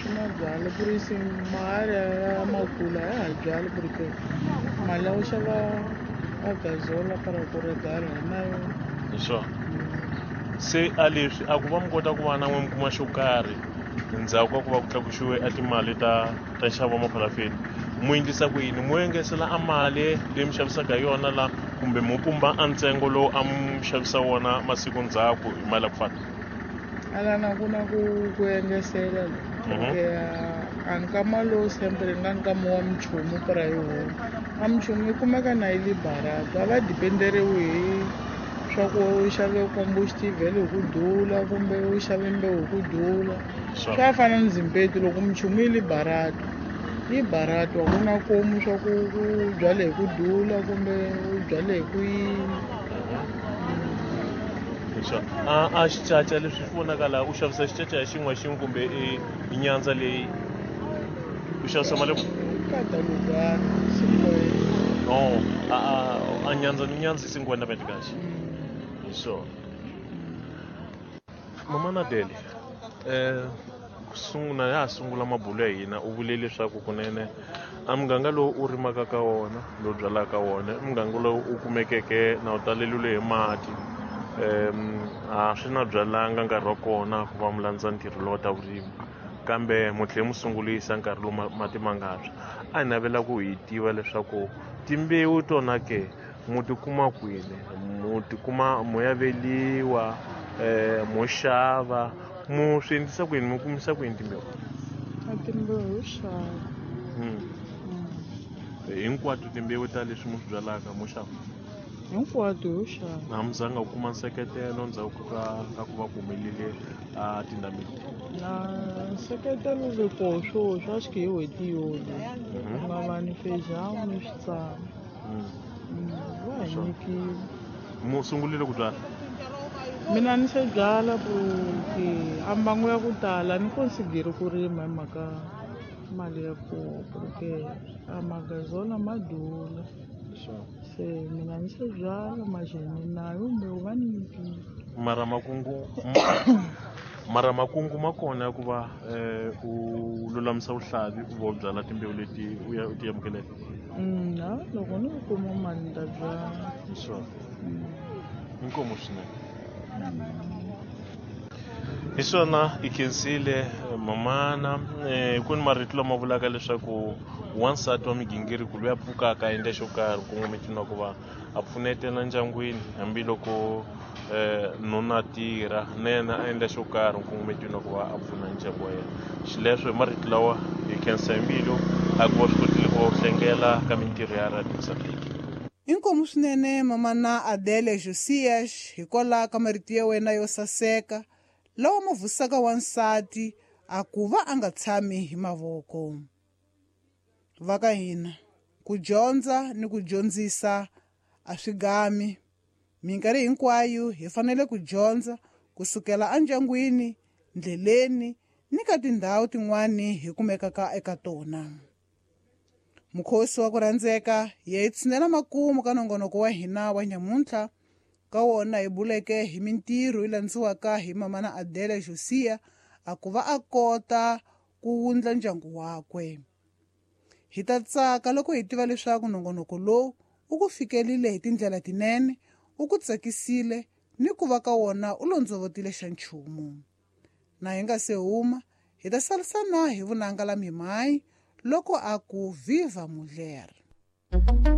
ma byala ku ri se mahari ya makula ya ha byali ku ri ke mali ya u xava a gazola para ku regala hi na yona swo se a leswi a ku va mi kota ku va na n'we mi kuma xo karhi ndzhaku ka ku va ku tlakuxiwe a timali ta nxavo wa maphalafeni mu endlisa ku yini mu engesela a mali leyi mi xavisaka yona la kumbe mu pumba a ntsengo lowu a mi xavisa wona masiku ndzhaku hi mali ya ku fana ala na ku engesela porque a ni kama lowu sempre nga ni kama wa minchumu para hi homu a minchumu yi kumeka na yi li barato a va dipenderiwi hi swa ku u xave kombustivele hi ku dula kumbe u xave mbewu hi ku dula swa fana ni zimpeto loko minchumu yi li barato a ku na komu swa ku byale hi ku dula kumbe u byale hi ku yini a xicaca leswi swi vonaka laha u xavisa xicaca hi xin'we kumbe i nyandza leyi u xavisa mali katalugari sinkwena a nyandza ni nyandza 50 kahle so mama Nadele sungula ya sungula mabulo ya hina u vule leswaku kunene a muganga lowu u rimaka ka wona lowu byalaka wona muganga lowu u kumekeke na u taleliwile hi mati a swi na byalanga nkarhi wa kona ku va mu landza ntirho lowu ta vurimi kambe mu tlhela mu sungulisa nkarhi lowu mati ma nga tshwa a hi navela ku hi tiva leswaku timbewu tona ke mu tikuma kwini mu tikuma mu ya veliwa mu xava mu swi endlisa ku yini mu kumisa ku yini timbewu a timbewu xava hinkwato timbewu ta leswi mu swi byalaka mu xava hinkwato yo xava a mi zanga u kuma nseketelo ndzhaku ka ku va ku humelele a tindhamini na nseketelo ve koho swo swa xi ke hi n'hweti yona ku nga va ni fejamu ni switsama va hi nyikiwe mu sungulile ku byala mina ni se byala ku a mbangu ya ku tala ni consideri ku rima hi mhaka mali ya koho porque a magazona ma dula se mina ni se byala majeni nayo mbewu va ni nyikile mara makungu ma kona ya ku va u lulamisa vuhlavi ku va u byala timbewu leti u ti amukeleke loko ni kuma mali ni ta byala inkomo swinene hi swona i khensile mamana ku ni marito lama vulaka leswaku wansati wa migingiriko loyi a pfukaka endla xo karhi kungumetini wa ku va a pfunetela ndyangwini hambiloko nuna tirha na yena a endla xo karhi nkungumetini wa ku va a pfuna ndyangu wa yena xileswo hi marito lawa hi khensa hi mbilu a ku va swi kotile ku va u hlengela ka mintirho ya Radio Mozambique. Inkomu swinene mamana Adele Josias hikwalaho ka marito ya wena yo saseka lawa ma vusaka wansati a ku va a nga tshami hi mavoko. Va ka hina ku dyondza ni ku dyondzisa a swi gami. Minkarhi hinkwayo hi fanele ku dyondza kusukela endyangwini, ndleleni ni ka tindhawu tin'wani hi kumekaka eka tona. Mukhosi wa ku rhandzeka hi tshinela makumu ka nongonoko wa hina wa nyamuntlha ka wona hi buleke hi mintirho yi landziwaka hi mamana Adele Josia a ku va a kota ku wundla ndyangu wakwe. Hi ta tsaka loko hi tiva leswaku nongonoko lowu u ku fikelile hi tindlela tinene, u ku tsakisile ni ku va ka wona u londzovotile xa nchumu. Na hi nga se huma hi ta salisana hi vunanga la mimhayi loko a ku viva Mudlera.